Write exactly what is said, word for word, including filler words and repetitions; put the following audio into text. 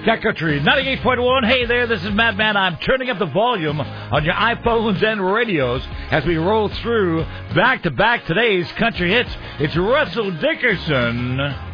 Cat Country ninety-eight point one. Hey there, this is Madman. I'm turning up the volume on your iPhones and radios as we roll through back-to-back today's country hits. It's Russell Dickerson.